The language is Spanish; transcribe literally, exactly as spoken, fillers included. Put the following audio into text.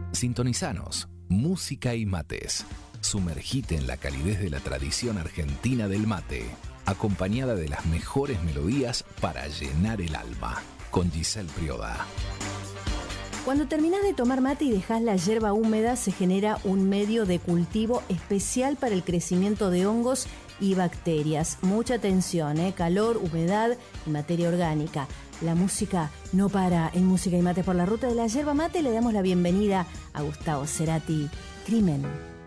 Sintonizanos, música y mates. Sumergite en la calidez de la tradición argentina del mate, acompañada de las mejores melodías para llenar el alma. Con Giselle Prioda. Cuando terminás de tomar mate y dejás la yerba húmeda, se genera un medio de cultivo especial para el crecimiento de hongos y bacterias. Mucha atención, ¿eh? Calor, humedad y materia orgánica. La música no para en Música y Mate por la Ruta de la Yerba Mate. Le damos la bienvenida a Gustavo Cerati, Crimen.